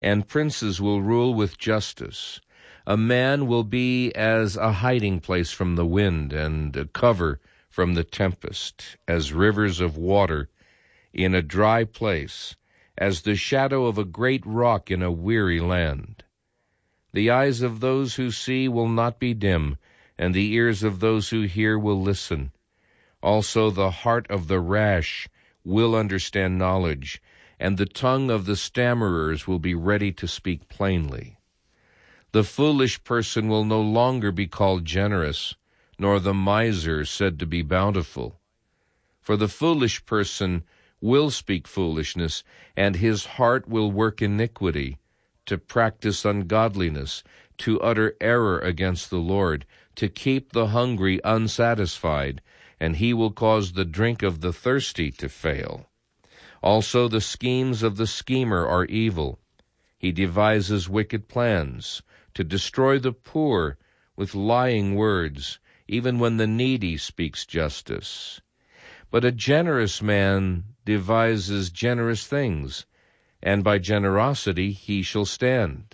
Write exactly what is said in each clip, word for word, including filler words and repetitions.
and princes will rule with justice. A man will be as a hiding place from the wind, and a cover from the tempest, as rivers of water in a dry place, as the shadow of a great rock in a weary land. The eyes of those who see will not be dim, and the ears of those who hear will listen. Also the heart of the rash will understand knowledge, and the tongue of the stammerers will be ready to speak plainly. The foolish person will no longer be called generous, nor the miser said to be bountiful. For the foolish person will speak foolishness, and his heart will work iniquity, to practice ungodliness, to utter error against the Lord, to keep the hungry unsatisfied, and he will cause the drink of the thirsty to fail. Also the schemes of the schemer are evil. He devises wicked plans, to destroy the poor with lying words, even when the needy speaks justice. But a generous man devises generous things, and by generosity he shall stand.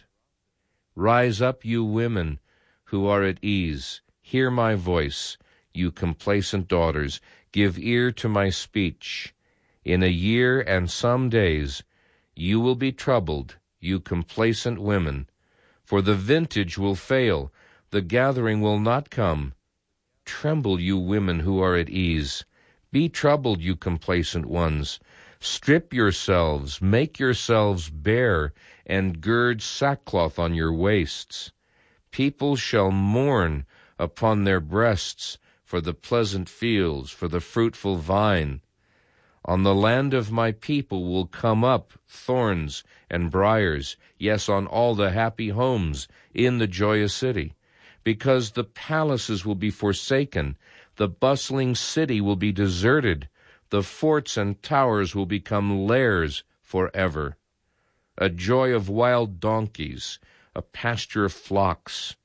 Rise up, you women who are at ease. Hear my voice, you complacent daughters. Give ear to my speech. In a year and some days you will be troubled, you complacent women, for the vintage will fail, the gathering will not come. Tremble, you women who are at ease. Be troubled, you complacent ones. Strip yourselves, make yourselves bare, and gird sackcloth on your waists. People shall mourn upon their breasts for the pleasant fields, for the fruitful vine. On the land of my people will come up thorns and briars, yes, on all the happy homes in the joyous city, because the palaces will be forsaken, the bustling city will be deserted, the forts and towers will become lairs forever. A joy of wild donkeys, a pasture of flocks,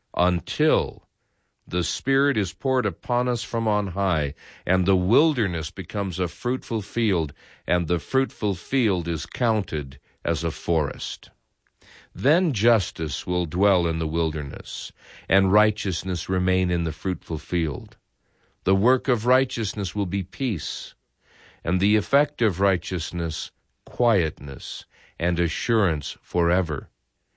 until the Spirit is poured upon us from on high, and the wilderness becomes a fruitful field, and the fruitful field is counted as a forest. Then justice will dwell in the wilderness, and righteousness remain in the fruitful field. The work of righteousness will be peace, and the effect of righteousness, quietness, and assurance forever.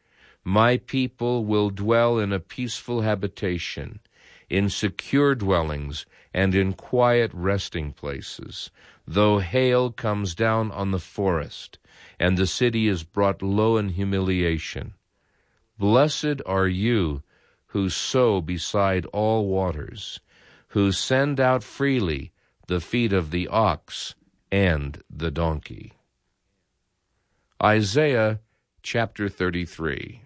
My people will dwell in a peaceful habitation, in secure dwellings, and in quiet resting places, though hail comes down on the forest, and the city is brought low in humiliation. Blessed are you who sow beside all waters, who send out freely the feet of the ox and the donkey. Isaiah chapter thirty-three.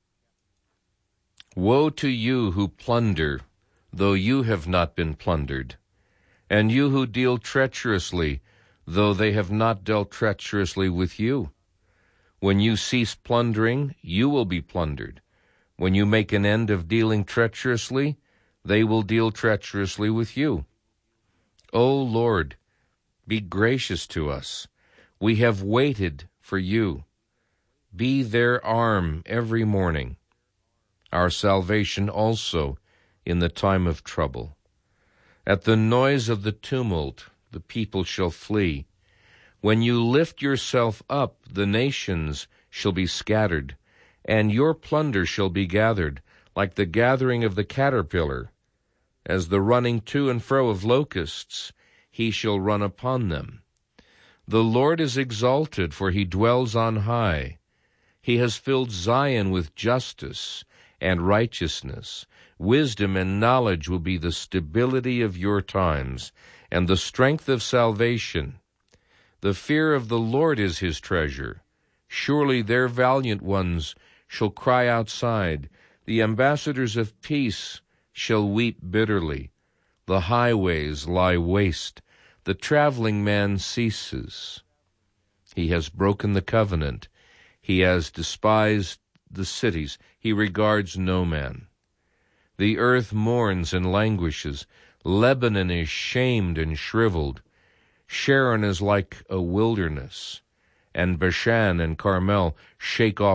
Woe to you who plunder, though you have not been plundered, and you who deal treacherously, though they have not dealt treacherously with you. When you cease plundering, you will be plundered. When you make an end of dealing treacherously, they will deal treacherously with you. O Lord, be gracious to us. We have waited for you. Be their arm every morning, our salvation also in the time of trouble. At the noise of the tumult, the people shall flee. When you lift yourself up, the nations shall be scattered, and your plunder shall be gathered, like the gathering of the caterpillar. As the running to and fro of locusts, he shall run upon them. The Lord is exalted, for he dwells on high. He has filled Zion with justice and righteousness. Wisdom and knowledge will be the stability of your times, and the strength of salvation. The fear of the Lord is his treasure. Surely their valiant ones shall cry outside. The ambassadors of peace shall weep bitterly. The highways lie waste. The traveling man ceases. He has broken the covenant. He has despised the cities. He regards no man. The earth mourns and languishes. Lebanon is shamed and shriveled. Sharon is like a wilderness, and Bashan and Carmel shake off